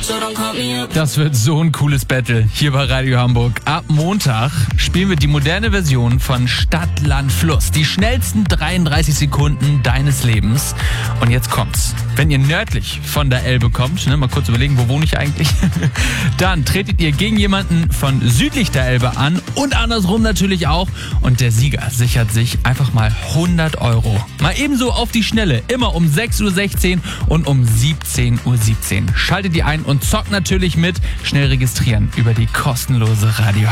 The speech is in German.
Das wird so ein cooles Battle hier bei Radio Hamburg. Ab Montag spielen wir die moderne Version von Stadt, Land, Fluss. Die schnellsten 33 Sekunden deines Lebens. Und jetzt kommt's. Wenn ihr nördlich von der Elbe kommt, mal kurz überlegen, wo wohne ich eigentlich? Dann tretet ihr gegen jemanden von südlich der Elbe an und andersrum natürlich auch. Und der Sieger sichert sich einfach mal 100 €. Mal ebenso auf die Schnelle. Immer um 6:16 Uhr und um 17:17 Uhr. Schaltet ihr ein und zockt natürlich mit. Schnell registrieren über die kostenlose Radio